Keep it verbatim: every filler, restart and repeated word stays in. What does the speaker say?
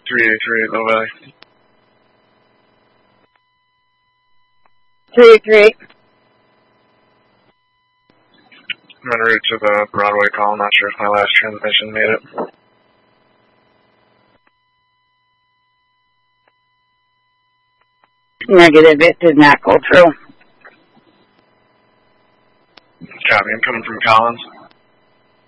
three eight three eight, Low Valley. three eight three eight. I'm en route to the Broadway call. I'm not sure if my last transmission made it. Negative, it did not go through. Copy, I'm coming from Collins.